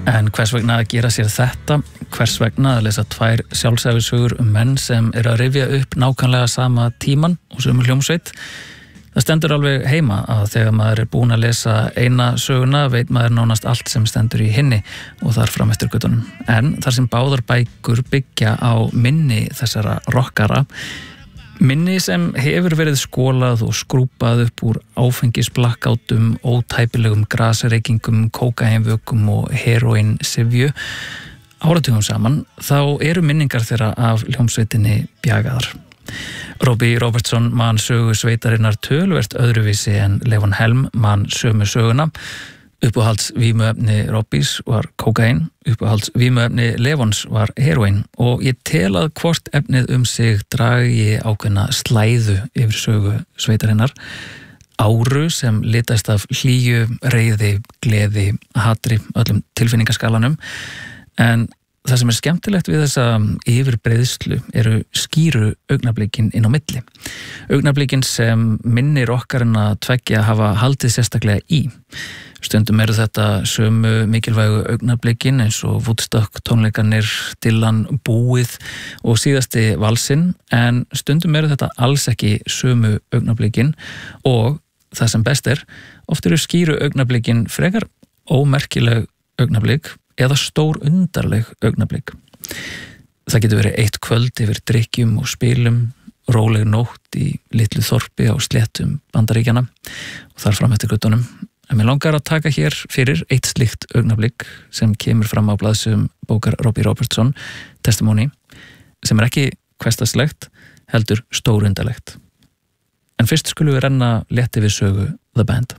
En hvers vegna að gera sér þetta? Hvers vegna að lesa 2 sjálfsævisögur menn sem eru að rifja upp nákvæmlega sama tíman og sömu hljómsveit? Það stendur alveg heima að þegar maður er búinn að lesa eina söguna veit maður nánast allt sem stendur í hinni og þar fram eftir göttunum. En þar sem báðar bækur byggja á minni þessara rockara, minni sem hefur verið skólað og skrúpað upp úr áfengisblakkátum, ótæpilegum grasreykingum, kókaínvökum og heroínsifju áratugum saman, þá eru minningar þeirra af hljómsveitinni bjagaðar. Robbie Robertson man sögu sveitarinnar töluvert öðruvísi en Levon Helm man sömu söguna. Uppáhalds vímuefni Robbies var kókaín, uppáhalds vímuefni Levons var heroín og ég tel að hvort efnið sig dragi ákveðna slæðu yfir sögu sveitarinnar. Áru sem litast af hlýju, reiði, gleði, hatri, öllum tilfinningaskalanum. En það sem skemmtilegt við þessa yfirbreiðslu eru skýru augnablikin inn á milli. Augnablikin sem minnir okkar en að tveggja hafa haldið sérstaklega í. Stundum eru þetta sömu mikilvægu augnablikin eins og Woodstock tónleikarnir, Dylan, Búið og síðasti valsinn, en stundum eru þetta alls ekki sömu augnablikin og það sem best oft eru skýru augnablikin frekar ómerkileg augnablik eða stór undarleg augnablik. Það getur verið eitt kvöld yfir drykkjum og spilum, róleg nótt í litlu þorpi á sléttum Bandaríkjanna og þar fram eftir göttunum. En mér langar að taka hér fyrir eitt slíkt augnablik sem kemur fram á blaðsíðum bókar Robbie Robertson, Testimony, sem ekki hversdagslegt, heldur stórundarlegt. En fyrst skulum við renna létti við sögu The Band.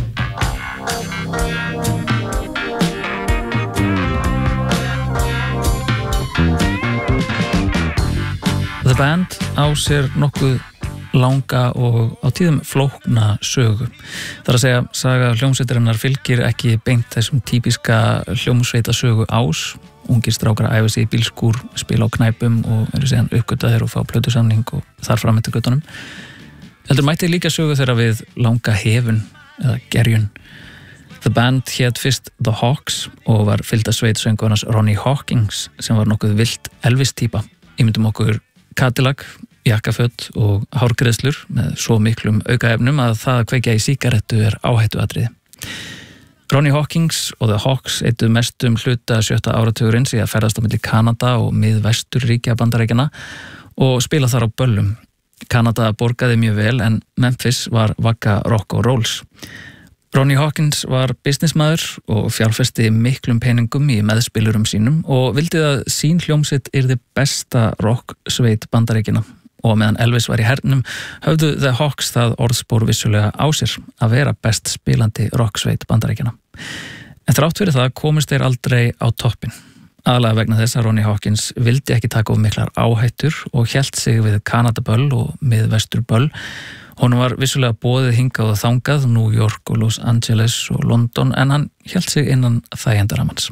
The Band á sér nokkuð langa og á tíðum flókna sögu. Það að segja, saga hljómsveitarinnar fylgir ekki beint þessum típiska hljómsveitasögu ás. Ungir strákar æfa sig í bílskúr, spila á knæpum og eru síðan uppgötaðir og fá plötusamning og þar fram eftir göttunum. Heldur mætti líka sögu þeirra við langa hefun eða gerjun. The Band hét fyrst The Hawks og var fylgdarsveit söngvarans Ronnie Hawkins sem var nokkuð vilt Elvis-týpa. Ímyndum okkur Cadillac, jakkaföt og hárgreiðslur með svo miklum aukaefnum að það að kveikja í sígarettu áhættuatriði. Ronnie Hawkins og The Hawks eittu mestum hluta 7. áratugurins í að ferðast á milli Kanada og miðvesturríkja Bandaríkjanna og spila þar á böllum. Kanada borgaði mjög vel en Memphis var vagga rock og rolls. Ronnie Hawkins var businessmaður og fjárfesti miklum peningum í meðspilurum sínum og vildi að sín hljómsveit yrði besta rocksveit Bandaríkjanna og meðan Elvis var í hernum höfðu The Hawks það orðspor vissulega á sér að vera best spilandi rocksveit Bandaríkjanna. En þrátt fyrir það komist þeir aldrei á toppin. Aðalega vegna þess að Ronnie Hawkins vildi ekki taka of miklar áhættur og hélt sig við Kanadaböll og miðvesturböll. Honum var vissulega boðið hingað og þangað, New York og Los Angeles og London, en hann hélt sig innan þægindaramans.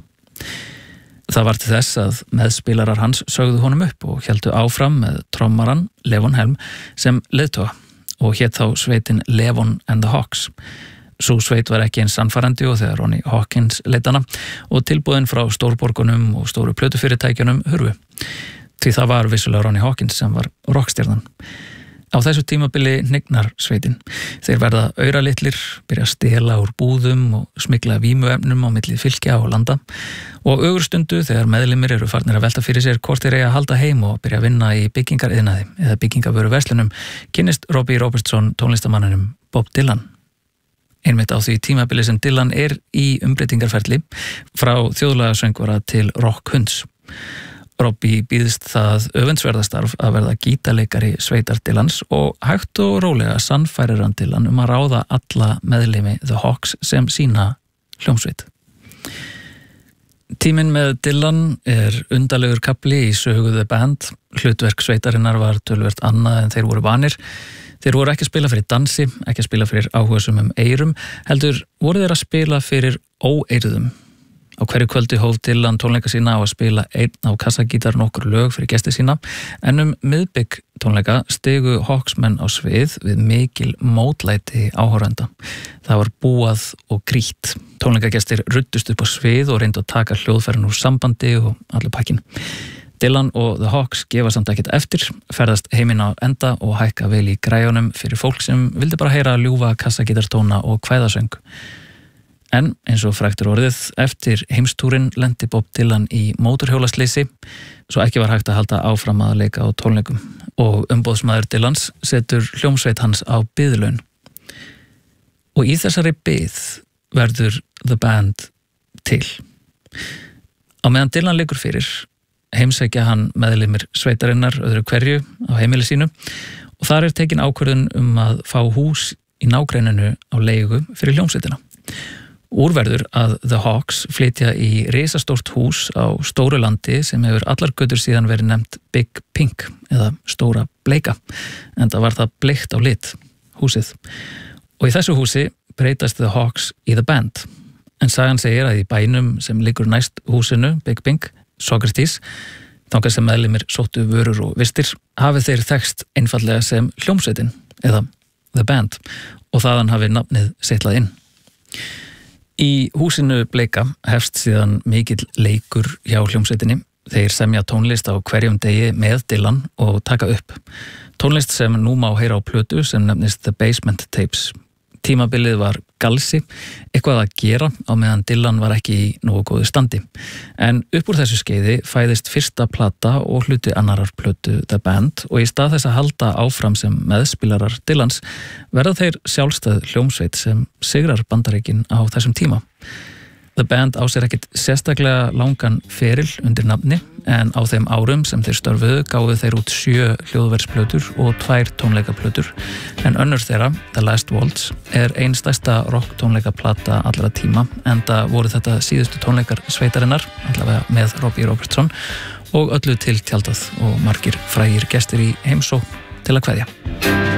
Það var til þess að meðspilarar hans sögðu honum upp og héldu áfram með trommaran Levon Helm sem leiðtoga og hét þá sveitin Levon and the Hawks. Sú sveit var ekki eins sannfærandi og þegar Ronnie Hawkins leit hana og tilboðin frá stórborgunum og stóru plötufyrirtækjunum hurfu. Því það var vissulega Ronnie Hawkins sem var rockstjarnan. Á þessu tímabili hnignar sveitin. Þeir verða auralitlir, byrja að stela úr búðum og smygla vímuefnum á milli fylkja og landa og ögurstundu þegar meðlimir eru farnir að velta fyrir sér hvort þeir eiga að halda heim og byrja að vinna í byggingariðnaði eða byggingavöruverslunum kynnist Robbie Robertson tónlistamannunum Bob Dylan. Einmitt á því tímabili sem Dylan í umbreytingarferli frá þjóðlaga söngvara til rockhunds. Robbie býðst það öfundsverðastarf að verða gítarleikari sveitar Dylans og hægt og rólega sannfærir hann Dylan að ráða alla meðlimi The Hawks sem sína hljómsveit. Tíminn með Dylan undarlegur kafli í sögu The Band. Hlutverk sveitarinnar var töluvert annað en þeir voru vanir. Þeir voru ekki að spila fyrir dansi, ekki að spila fyrir áhugasömum eyrum, heldur voru þeir að spila fyrir óeirðum. Á hverju kvöldi hóf Dylan tónleika sína á að spila einn á kassagítar nokkur lög fyrir gesti sína, en miðbik tónleika stigu Hawksmenn á svið við mikil mótlæti áhorfenda. Það var búað og grýtt. Tónleikagestir ruddust upp á svið og reyndu að taka hljóðfærin úr sambandi og allir pakkin. Dylan og The Hawks gefa samt ekkert eftir, ferðast heiminn á enda og hækka vel í græjunum fyrir fólk sem vildi bara heyra ljúfa kassagítartóna og kvæðasöng. En eins og frægtur orðið, eftir heimstúrin lendi Bob Dylan í mótorhjólasleysi, svo ekki var hægt að halda áfram að leika á tónleikum og umboðsmaður Dylans setur hljómsveit hans á biðlaun. Og í þessari bið verður The Band til. Á meðan Dylan leikur fyrir, heimsækja hann meðlimir sveitarinnar öðru hverju á heimili sínu og þar tekin ákvörðun að fá hús í nágrenninu á leigu fyrir hljómsveitina. Úrverður að The Hawks flytja í risastórt hús á stóru landi sem hefur allar götur síðan verið nefnt Big Pink eða Stóra Bleika, en það var það bleikt á lit, húsið. Og í þessu húsi breytast The Hawks í The Band, en sagan segir að í bænum sem liggur næst húsinu, Big Pink, Socrates, þangað sem meðlimir sóttu vörur og vistir, hafi þeir þekkst einfallega sem hljómsveitin eða The Band og þaðan hafi nafnið seitlað inn. Í húsinu Bleika hefst síðan mikill leikur hjá hljómsveitinni. Þeir semja tónlist á hverjum degi með Dylan og taka upp. Tónlist sem nú má heyra á plötu sem nefnist The Basement Tapes. Tímabilið var galsi, eitthvað að gera á meðan Dylan var ekki í nógu góðu standi. En upp úr þessu skeiði fæðist fyrsta plata og hluti annarar plötu The Band og í stað þess að halda áfram sem meðspilarar Dylans verða þeir sjálfstæð hljómsveit sem sigrar Bandaríkin á þessum tíma. The Band á sér ekkit sérstaklega langan feril undir nafni en á þeim árum sem þeir störfuðu gáfu þeir út 7 hljóðversplötur og 2 tónleikaplötur en önnur þeirra, The Last Waltz, ein stærsta rock tónleikaplata allra tíma enda voru þetta síðustu tónleikar sveitarinnar, allavega með Robbie Robertson og öllu til tjaldað og margir frægir gestir í heimsókn til að kveðja.